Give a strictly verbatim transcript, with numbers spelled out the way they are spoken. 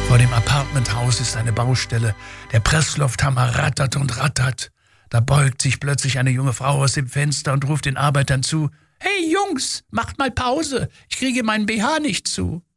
Vor dem Apartmenthaus ist eine Baustelle. Der Presslufthammer rattert und rattert. Da beugt sich plötzlich eine junge Frau aus dem Fenster und ruft den Arbeitern zu: »Hey Jungs, macht mal Pause, ich kriege meinen B H nicht zu.«